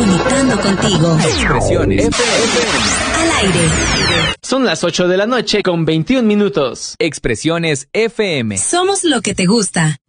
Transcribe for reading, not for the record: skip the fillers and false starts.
Conectando contigo. Expresiones FM. Al aire. Son las 8 de la noche con 21 minutos. Expresiones FM. Somos lo que te gusta.